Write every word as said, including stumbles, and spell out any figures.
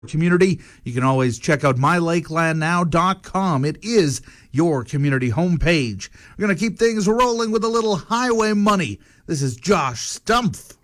community, you can always check out my lakeland now dot com. It is your community homepage. We're going to keep things rolling with a little highway money. This is Josh Stumpf.